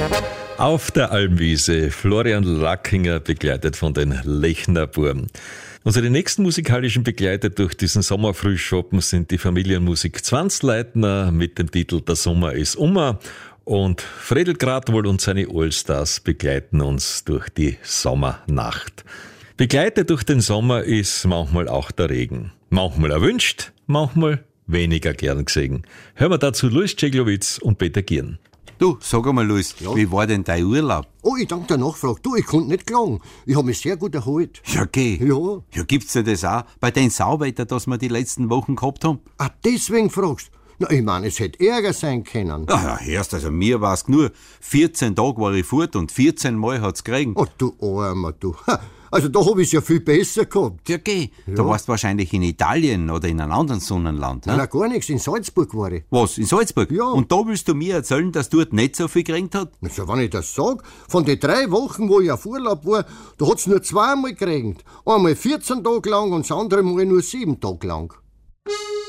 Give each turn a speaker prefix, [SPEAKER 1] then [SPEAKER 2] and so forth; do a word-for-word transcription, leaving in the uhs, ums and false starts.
[SPEAKER 1] Auf der Almwiese, Florian Lackinger, begleitet von den Lechner Buben. Unsere nächsten musikalischen Begleiter durch diesen Sommerfrühschoppen sind die Familienmusik Zwanzleitner mit dem Titel Der Sommer ist ummer und Fredel Gradwohl und seine Allstars begleiten uns durch die Sommernacht. Begleitet durch den Sommer ist manchmal auch der Regen. Manchmal erwünscht, manchmal weniger gern gesehen. Hören wir dazu Luis Ceglowitz und Peter Gieren.
[SPEAKER 2] Du, sag einmal, Luis,
[SPEAKER 3] Ja?
[SPEAKER 2] wie war denn dein Urlaub?
[SPEAKER 3] Oh, ich danke der Nachfrage. Du, ich konnte nicht klagen. Ich habe mich sehr gut erholt.
[SPEAKER 2] Ja, geh.
[SPEAKER 3] Ja.
[SPEAKER 2] Ja, gibt's denn das auch bei den Sauwetter, das wir die letzten Wochen gehabt haben?
[SPEAKER 3] Ah, deswegen fragst. Na, ich meine, es hätte ärger sein können.
[SPEAKER 2] Ah, ja, hörst, also mir war's nur. vierzehn Tage war ich fort und vierzehn Mal hat's geregnet.
[SPEAKER 3] Oh, du Armer, du. Ha, also da hab ich's ja viel besser gehabt.
[SPEAKER 2] Ja, geh. Da warst wahrscheinlich in Italien oder in einem anderen Sonnenland,
[SPEAKER 3] Na,
[SPEAKER 2] ne?
[SPEAKER 3] gar nichts. In Salzburg war ich.
[SPEAKER 2] Was, in Salzburg?
[SPEAKER 3] Ja.
[SPEAKER 2] Und da willst du mir erzählen, dass dort nicht so viel geregnet hat?
[SPEAKER 3] Also, wenn ich das sag, von den drei Wochen, wo ich auf Urlaub war, da hat's nur zweimal geregnet. Einmal vierzehn Tage lang und das andere Mal nur sieben Tage lang.